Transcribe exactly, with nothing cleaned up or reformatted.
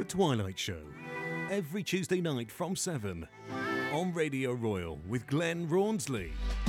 The Twilight Show, every Tuesday night from seven on Radio Royal with Glenn Rawnsley.